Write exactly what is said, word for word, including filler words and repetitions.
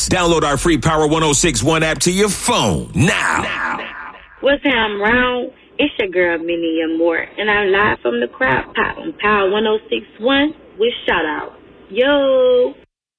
Sports. Download our free Power one oh six one app to your phone now. now. What's up, I'm Round? It's your girl, Minnie Moore, and I'm live from the Crowd Pop on Power one oh six one with shout out. Yo!